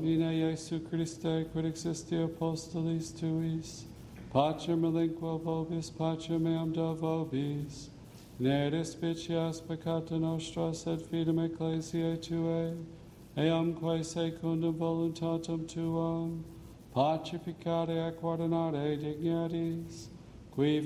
Domine Iesu Christe, quid existi apostolis tuis, pacem relinquo vobis, pacem meam do vobis, ne despicias peccata nostra, sed fidem ecclesiae Tuae, eamque secundum voluntatem Tuam, pacificare ac ordinare dignities, qui